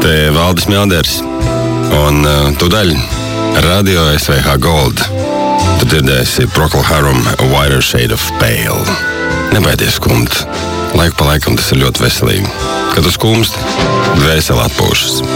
Te Valdis Melders. Un tūdaļ Radio SVH Gold. Tu dzirdēsi Procol Harum A Whiter Shade of Pale. Nebaidies skumt. Laiku pa laikam tas ir ļoti veselīgi. Kad tu skumsti, dvēseli atpūšas.